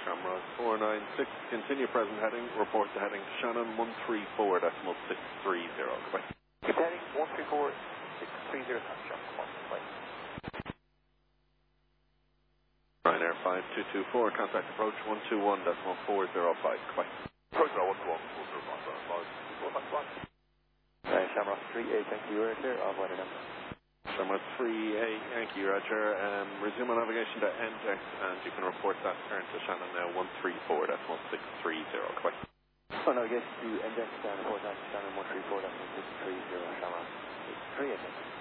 Shamrock 496, continue present heading, report the heading Shannon 134, decimal 630, goodbye. Keep heading 134, 630, Shamrock, bye. Ryanair 5224, contact approach 121, decimal 405, goodbye. Approach 121, 405, Shamrock 38, thank you, you're clear, I'll wait a number. Shamrock 38, Yankee, Roger. Resume on navigation to NX, and you can report that turn to Shannon now 134, decimal 630, goodbye. On navigation to NX, and report that to Shannon 134, decimal 630, Shamrock 38,